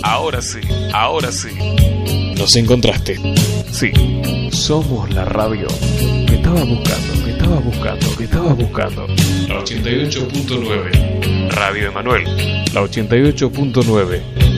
ahora sí, ahora sí. Nos encontraste. Sí, somos la radio que estabas buscando, que estabas buscando, que estabas buscando. La 88.9. Radio Emanuel, la 88.9.